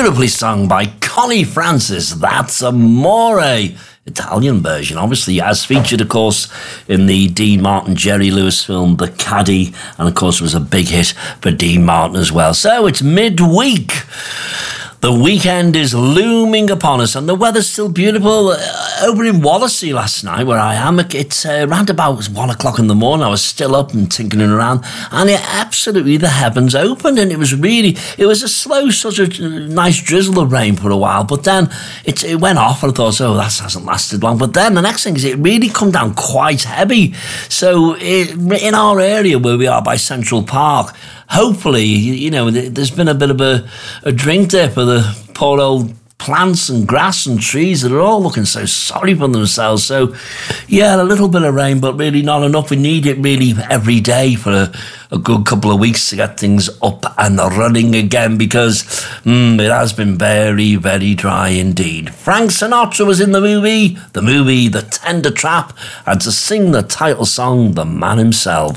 beautifully sung by Connie Francis. That's Amore. Italian version, obviously, as featured, of course, in the Dean Martin, Jerry Lewis film, The Caddy, and, of course, it was a big hit for Dean Martin as well. So it's midweek. The weekend is looming upon us, and the weather's still beautiful. Over in Wallasey last night, where I am, it's around about 1 o'clock in the morning. I was still up and tinkering around, and the heavens opened, and it was a slow sort of nice drizzle of rain for a while, but then it went off, and I thought, oh, that hasn't lasted long. But then the next thing is it really come down quite heavy. So in our area where we are by Central Park, hopefully, there's been a bit of a drink there for the poor old plants and grass and trees that are all looking so sorry for themselves. So, yeah, a little bit of rain, but really not enough. We need it really every day for a good couple of weeks to get things up and running again, because it has been very, very dry indeed. Frank Sinatra was in the movie The Tender Trap, and to sing the title song, the man himself.